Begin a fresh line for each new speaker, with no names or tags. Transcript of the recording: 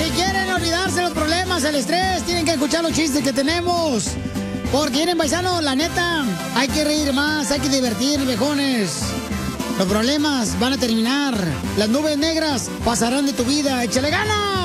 Si quieren olvidarse de los problemas, el estrés, tienen que escuchar los chistes que tenemos. Porque miren, paisanos, la neta, hay que reír más, hay que divertir, viejones. Los problemas van a terminar. Las nubes negras pasarán de tu vida. ¡Échale ganas!